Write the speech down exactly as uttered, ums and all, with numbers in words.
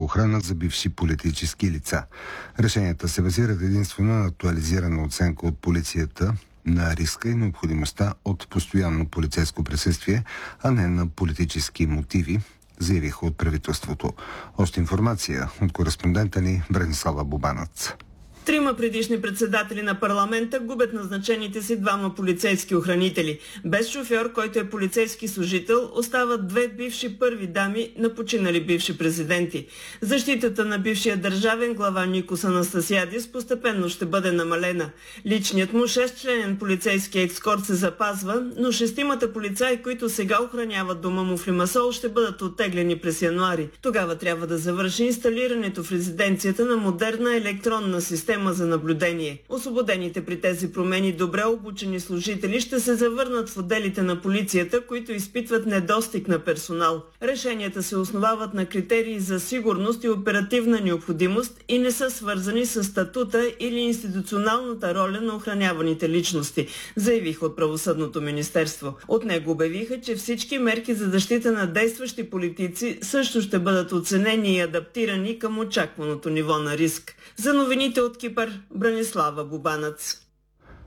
охрана за бивши политически лица. Решенията се базират единствено на актуализирана оценка от полицията на риска и необходимостта от постоянно полицейско присъствие, а не на политически мотиви, заявиха от правителството. Още информация от кореспондента ни Бранислава Бубанац. Трима предишни председатели на парламента губят назначените си двама полицейски охранители. Без шофьор, който е полицейски служител, остават две бивши първи дами на починали бивши президенти. Защитата на бившия държавен глава Никос Анастасиадис постепенно ще бъде намалена. Личният му шестчленен полицейски екскорт се запазва, но шестимата полицаи, които сега охраняват дома му в Лимасол, ще бъдат оттеглени през януари. Тогава трябва да завърши инсталирането в резиденцията на модерна електронна система за наблюдение. Освободените при тези промени добре обучени служители ще се завърнат в отделите на полицията, които изпитват недостиг на персонал. Решенията се основават на критерии за сигурност и оперативна необходимост и не са свързани с статута или институционалната роля на охраняваните личности, заявиха от Правосъдното министерство. От него обявиха, че всички мерки за защита на действащи политици също ще бъдат оценени и адаптирани към очакваното ниво на риск. За новините от Кипър, Бранислава Бубанац.